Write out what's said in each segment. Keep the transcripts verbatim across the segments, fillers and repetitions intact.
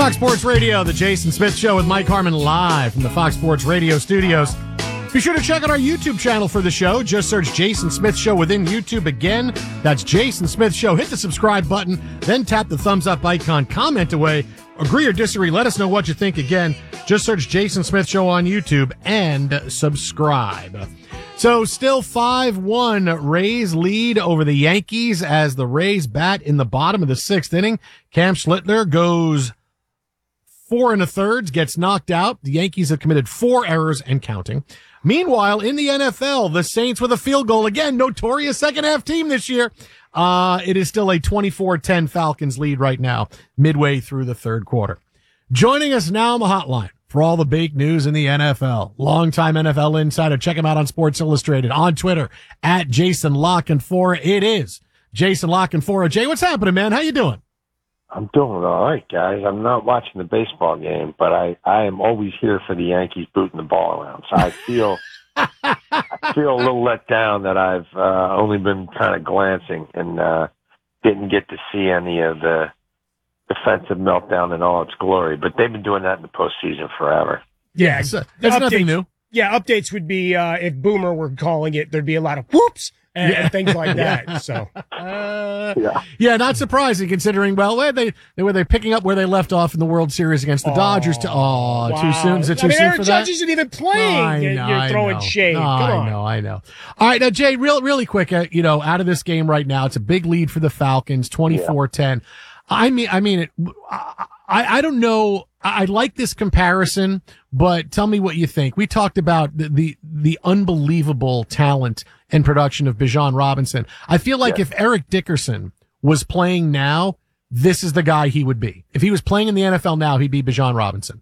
Fox Sports Radio, the Jason Smith Show with Mike Harmon live from the Fox Sports Radio studios. Be sure to check out our YouTube channel for the show. Just search Jason Smith Show within YouTube again. That's Jason Smith Show. Hit the subscribe button, then tap the thumbs up icon. Comment away. Agree or disagree. Let us know what you think again. Just search Jason Smith Show on YouTube and subscribe. So still five one Rays lead over the Yankees as the Rays bat in the bottom of the sixth inning. Cam Schlittler goes four and a third, gets knocked out. The Yankees have committed four errors and counting. Meanwhile, in the N F L, the Saints with a field goal. Again, notorious second half team this year. Uh, it is still a twenty-four ten Falcons lead right now, midway through the third quarter. Joining us now on the hotline for all the big news in the N F L. Longtime N F L insider. Check him out on Sports Illustrated, on Twitter, at Jason La Canfora. It is Jason La Canfora. Jay, what's happening, man? How you doing? I'm doing all right, guys. I'm not watching the baseball game, but I, I am always here for the Yankees booting the ball around. So I feel I feel a little let down that I've uh, only been kind of glancing and uh, didn't get to see any of the defensive meltdown in all its glory. But they've been doing that in the postseason forever. Yeah, That's, that's nothing new. Yeah, updates would be uh, if Boomer were calling it, there'd be a lot of whoops and, Yeah. and things like that. So, Uh, Yeah. yeah, not surprising considering, well, where they, they were they picking up where they left off in the World Series against the Oh, Dodgers. To, oh, too wow. soon? Is it too I mean, soon Aaron for Judge that? isn't even playing. I and know, You're I throwing know. shade. No, Come on. I know, I know. All right, now, Jay, real, really quick, uh, you know, out of this game right now, it's a big lead for the Falcons, twenty-four ten. I mean, I mean, it, I, I don't know. I, I like this comparison, but tell me what you think. We talked about the, the, the unbelievable talent and production of Bijan Robinson. I feel like Yeah. if Eric Dickerson was playing now, this is the guy he would be. If he was playing in the N F L now, he'd be Bijan Robinson.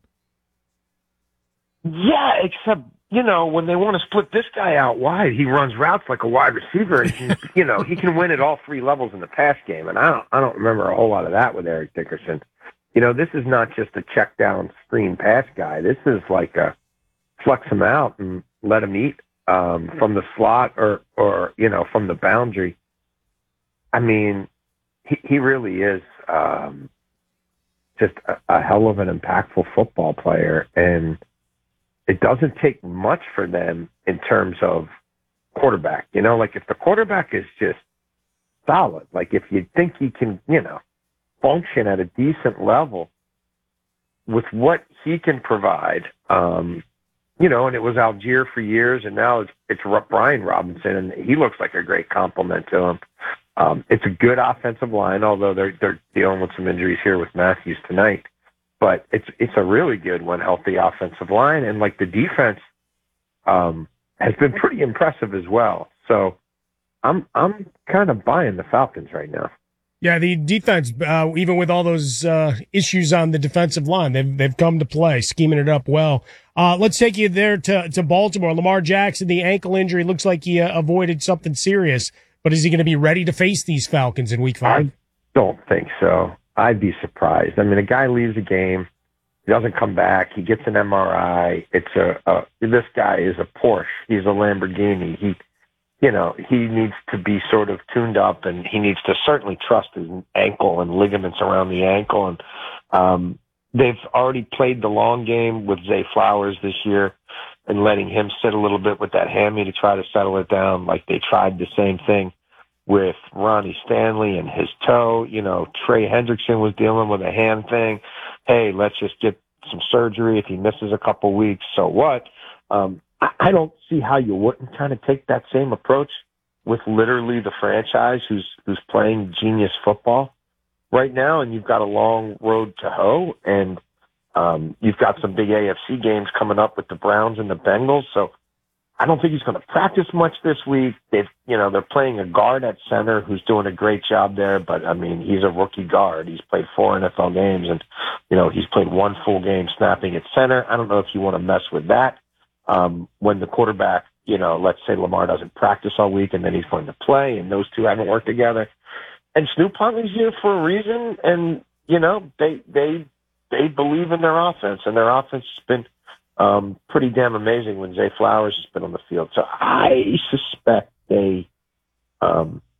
Yeah, except, you know, when they want to split this guy out wide, he runs routes like a wide receiver. And he, you know, he can win at all three levels in the pass game. And I don't, I don't remember a whole lot of that with Eric Dickerson. You know, this is not just a check down screen pass guy. This is like a flex him out and let him eat um, from the slot or, or, you know, from the boundary. I mean, he, he really is um, just a, a hell of an impactful football player. And it doesn't take much for them in terms of quarterback. You know, like if the quarterback is just solid, like if you think he can, you know, function at a decent level with what he can provide, um, you know, and it was Algier for years, and now it's, it's Brian Robinson, and he looks like a great compliment to him. Um, it's a good offensive line, although they're they're dealing with some injuries here with Matthews tonight. But it's it's a really good one, healthy offensive line, and like the defense um, has been pretty impressive as well. So I'm I'm kind of buying the Falcons right now. Yeah, the defense, uh, even with all those uh, issues on the defensive line, they've they've come to play, scheming it up well. Uh, let's take you there to to Baltimore. Lamar Jackson, the ankle injury, looks like he uh, avoided something serious. But is he going to be ready to face these Falcons in Week Five? I don't think so. I'd be surprised. I mean, a guy leaves a game, he doesn't come back, he gets an M R I. It's a, a this guy is a Porsche. He's a Lamborghini. He, you know, he needs to be sort of tuned up, and he needs to certainly trust his ankle and ligaments around the ankle. And um, they've already played the long game with Zay Flowers this year, and letting him sit a little bit with that hammy to try to settle it down, like they tried the same thing with Ronnie Stanley and his toe. You know, Trey Hendrickson was dealing with a hand thing. Hey, let's just get some surgery. If he misses a couple weeks, so what? Um, I, I don't see how you wouldn't kind of take that same approach with literally the franchise who's who's playing genius football right now, and you've got a long road to hoe, and Um, you've got some big A F C games coming up with the Browns and the Bengals, so I don't think he's going to practice much this week. They've, you know, they're playing a guard at center who's doing a great job there, but I mean, he's a rookie guard. He's played four N F L games, and you know, he's played one full game snapping at center. I don't know if you want to mess with that um, when the quarterback, you know, let's say Lamar doesn't practice all week and then he's going to play, and those two haven't worked together. And Snoop Huntley's here for a reason, and you know, they they. They believe in their offense, and their offense has been um, pretty damn amazing when Zay Flowers has been on the field. So I suspect they um,